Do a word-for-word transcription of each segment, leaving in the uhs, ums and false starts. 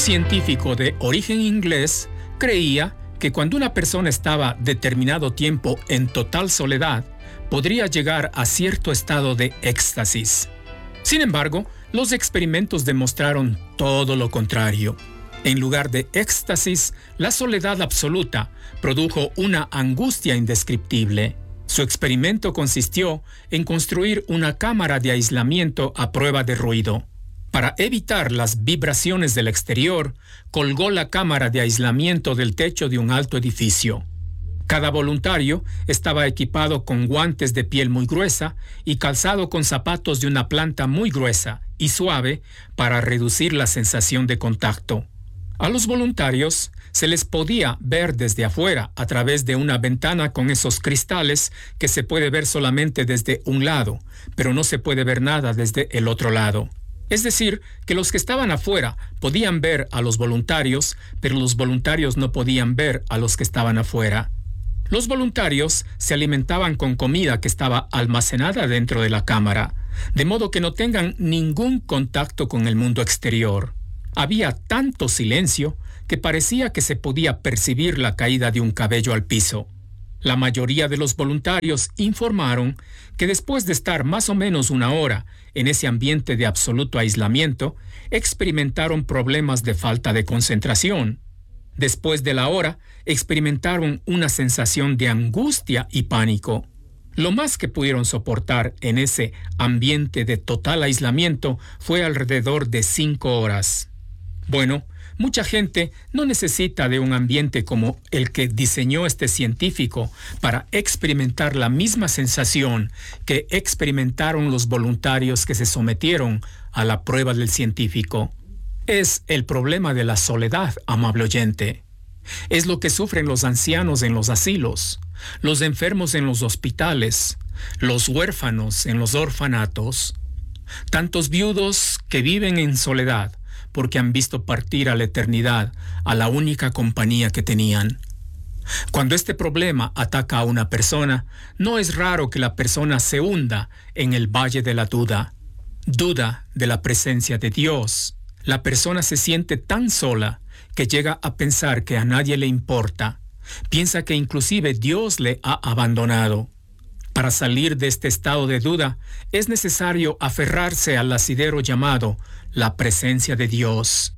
científico de origen inglés creía que cuando una persona estaba determinado tiempo en total soledad, podría llegar a cierto estado de éxtasis. Sin embargo, los experimentos demostraron todo lo contrario. En lugar de éxtasis, la soledad absoluta produjo una angustia indescriptible. Su experimento consistió en construir una cámara de aislamiento a prueba de ruido. Para evitar las vibraciones del exterior, colgó la cámara de aislamiento del techo de un alto edificio. Cada voluntario estaba equipado con guantes de piel muy gruesa y calzado con zapatos de una planta muy gruesa y suave para reducir la sensación de contacto. A los voluntarios se les podía ver desde afuera a través de una ventana con esos cristales que se puede ver solamente desde un lado, pero no se puede ver nada desde el otro lado. Es decir, que los que estaban afuera podían ver a los voluntarios, pero los voluntarios no podían ver a los que estaban afuera. Los voluntarios se alimentaban con comida que estaba almacenada dentro de la cámara, de modo que no tengan ningún contacto con el mundo exterior. Había tanto silencio que parecía que se podía percibir la caída de un cabello al piso. La mayoría de los voluntarios informaron que después de estar más o menos una hora en ese ambiente de absoluto aislamiento, experimentaron problemas de falta de concentración. Después de la hora, experimentaron una sensación de angustia y pánico. Lo más que pudieron soportar en ese ambiente de total aislamiento fue alrededor de cinco horas. Bueno, mucha gente no necesita de un ambiente como el que diseñó este científico para experimentar la misma sensación que experimentaron los voluntarios que se sometieron a la prueba del científico. Es el problema de la soledad, amable oyente. Es lo que sufren los ancianos en los asilos, los enfermos en los hospitales, los huérfanos en los orfanatos, tantos viudos que viven en soledad porque han visto partir a la eternidad a la única compañía que tenían. Cuando este problema ataca a una persona, no es raro que la persona se hunda en el valle de la duda. Duda de la presencia de Dios. La persona se siente tan sola que llega a pensar que a nadie le importa. Piensa que inclusive Dios le ha abandonado. Para salir de este estado de duda, es necesario aferrarse al asidero llamado la presencia de Dios.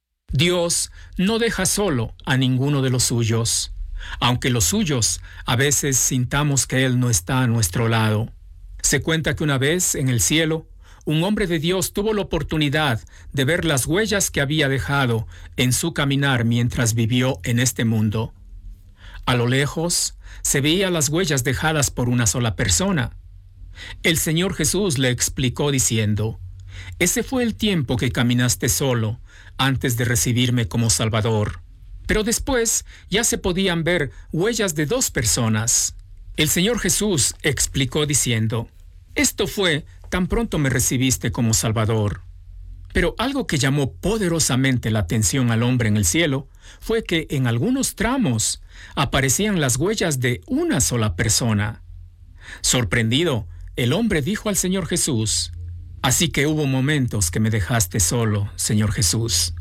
Dios no deja solo a ninguno de los suyos, aunque los suyos a veces sintamos que Él no está a nuestro lado. Se cuenta que una vez en el cielo, un hombre de Dios tuvo la oportunidad de ver las huellas que había dejado en su caminar mientras vivió en este mundo. A lo lejos se veían las huellas dejadas por una sola persona. El Señor Jesús le explicó diciendo: «Ese fue el tiempo que caminaste solo antes de recibirme como Salvador». Pero después ya se podían ver huellas de dos personas. El Señor Jesús explicó diciendo: «Esto fue tan pronto me recibiste como Salvador». Pero algo que llamó poderosamente la atención al hombre en el cielo fue que en algunos tramos aparecían las huellas de una sola persona. Sorprendido, el hombre dijo al Señor Jesús: «Así que hubo momentos que me dejaste solo, Señor Jesús».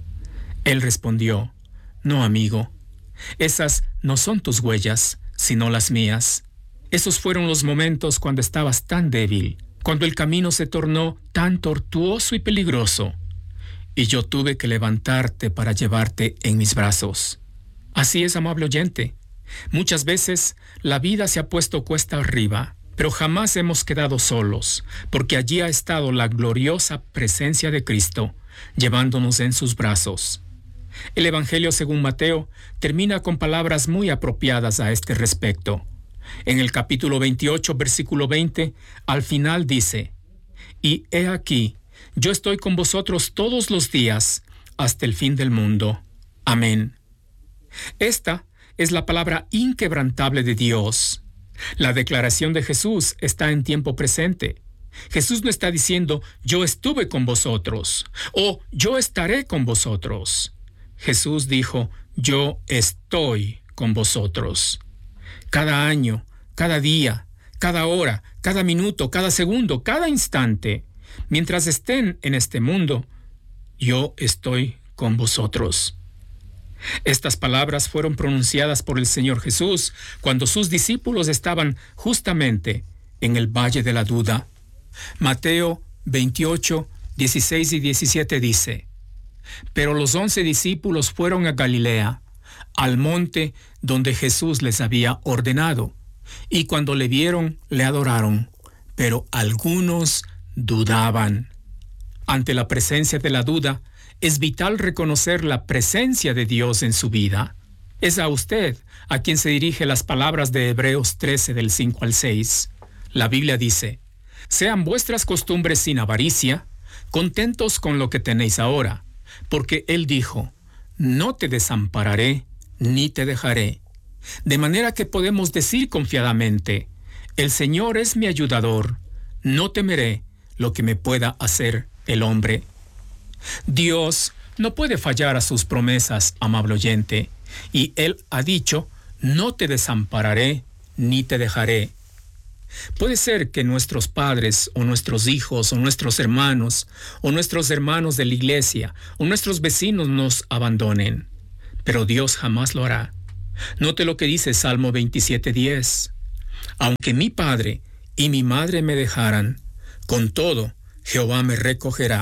Él respondió: «No, amigo, esas no son tus huellas, sino las mías. Esos fueron los momentos cuando estabas tan débil, cuando el camino se tornó tan tortuoso y peligroso, y yo tuve que levantarte para llevarte en mis brazos». Así es, amable oyente. Muchas veces la vida se ha puesto cuesta arriba, pero jamás hemos quedado solos, porque allí ha estado la gloriosa presencia de Cristo, llevándonos en sus brazos. El Evangelio según Mateo termina con palabras muy apropiadas a este respecto. En el capítulo veintiocho, versículo veinte, al final dice: «Y he aquí, yo estoy con vosotros todos los días, hasta el fin del mundo. Amén». Esta es la palabra inquebrantable de Dios. La declaración de Jesús está en tiempo presente. Jesús no está diciendo «yo estuve con vosotros» o «yo estaré con vosotros». Jesús dijo «yo estoy con vosotros». Cada año, cada día, cada hora, cada minuto, cada segundo, cada instante, mientras estén en este mundo, yo estoy con vosotros. Estas palabras fueron pronunciadas por el Señor Jesús cuando sus discípulos estaban justamente en el valle de la duda. Mateo veintiocho, dieciséis y diecisiete dice: Pero los once discípulos fueron a Galilea, al monte donde Jesús les había ordenado, y cuando le vieron, le adoraron, pero algunos dudaban. Ante la presencia de la duda, es vital reconocer la presencia de Dios en su vida. Es a usted a quien se dirige las palabras de Hebreos trece del cinco al seis. La Biblia dice: Sean vuestras costumbres sin avaricia, contentos con lo que tenéis ahora, porque Él dijo: No te desampararé ni te dejaré. De manera que podemos decir confiadamente: El Señor es mi ayudador, no temeré lo que me pueda hacer el hombre. Dios no puede fallar a sus promesas, amable oyente, y Él ha dicho: No te desampararé ni te dejaré. Puede ser que nuestros padres, o nuestros hijos, o nuestros hermanos, o nuestros hermanos de la iglesia, o nuestros vecinos nos abandonen, pero Dios jamás lo hará. Note lo que dice Salmo veintisiete diez. Aunque mi padre y mi madre me dejaran, con todo, Jehová me recogerá.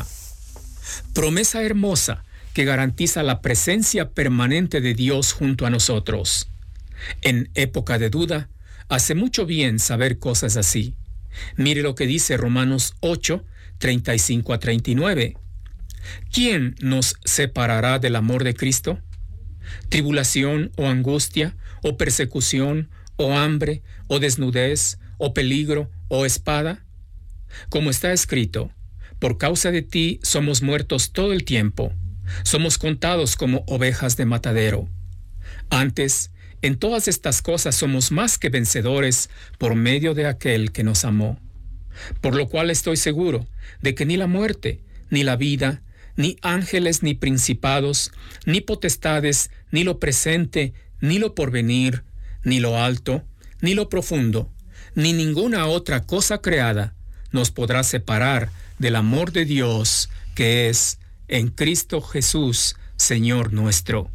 Promesa hermosa que garantiza la presencia permanente de Dios junto a nosotros. En época de duda, hace mucho bien saber cosas así. Mire lo que dice Romanos ocho, treinta y cinco a treinta y nueve. ¿Quién nos separará del amor de Cristo? ¿Tribulación o angustia, o persecución, o hambre, o desnudez, o peligro, o espada? Como está escrito: Por causa de ti somos muertos todo el tiempo, somos contados como ovejas de matadero. Antes, en todas estas cosas somos más que vencedores por medio de aquel que nos amó. Por lo cual estoy seguro de que ni la muerte, ni la vida, ni ángeles, ni principados, ni potestades, ni lo presente, ni lo porvenir, ni lo alto, ni lo profundo, ni ninguna otra cosa creada nos podrá separar del amor de Dios que es en Cristo Jesús, Señor nuestro.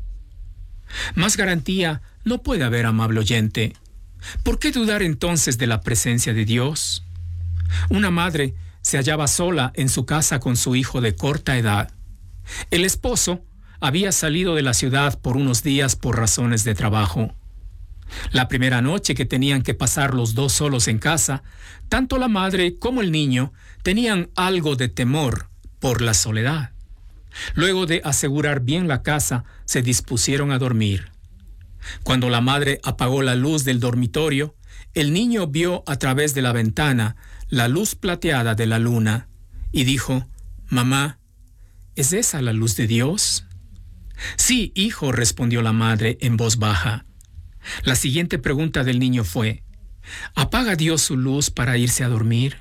Más garantía no puede haber, amable oyente. ¿Por qué dudar entonces de la presencia de Dios? Una madre se hallaba sola en su casa con su hijo de corta edad. El esposo había salido de la ciudad por unos días por razones de trabajo. La primera noche que tenían que pasar los dos solos en casa, tanto la madre como el niño tenían algo de temor por la soledad. Luego de asegurar bien la casa, se dispusieron a dormir. Cuando la madre apagó la luz del dormitorio, el niño vio a través de la ventana la luz plateada de la luna y dijo: «Mamá, ¿es esa la luz de Dios?» «Sí, hijo», respondió la madre en voz baja. La siguiente pregunta del niño fue: ¿apaga Dios su luz para irse a dormir?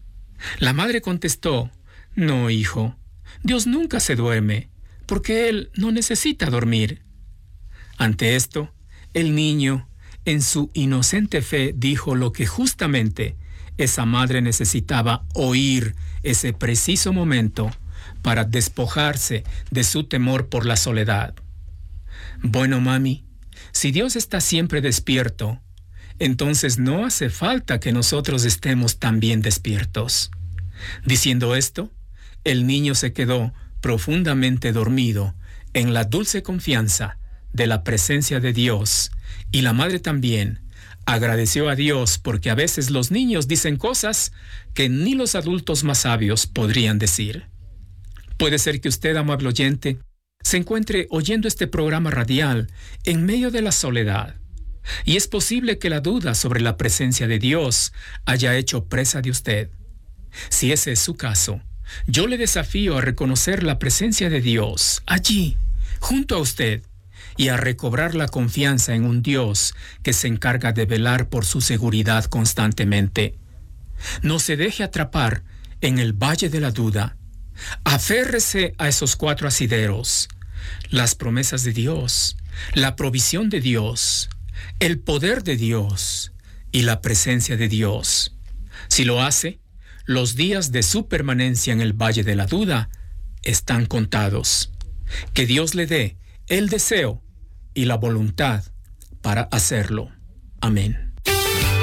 La madre contestó: «No, hijo, Dios nunca se duerme, porque Él no necesita dormir». Ante esto, el niño, en su inocente fe, dijo lo que justamente esa madre necesitaba oír ese preciso momento para despojarse de su temor por la soledad. «Bueno, mami, si Dios está siempre despierto, entonces no hace falta que nosotros estemos también despiertos». Diciendo esto, el niño se quedó profundamente dormido en la dulce confianza de la presencia de Dios, y la madre también agradeció a Dios porque a veces los niños dicen cosas que ni los adultos más sabios podrían decir. Puede ser que usted, amable oyente, se encuentre oyendo este programa radial en medio de la soledad, y es posible que la duda sobre la presencia de Dios haya hecho presa de usted. Si ese es su caso, yo le desafío a reconocer la presencia de Dios allí, junto a usted, y a recobrar la confianza en un Dios que se encarga de velar por su seguridad constantemente. No se deje atrapar en el valle de la duda. Aférrese a esos cuatro asideros: las promesas de Dios, la provisión de Dios, el poder de Dios y la presencia de Dios. Si lo hace, los días de su permanencia en el valle de la duda están contados. Que Dios le dé el deseo y la voluntad para hacerlo. Amén.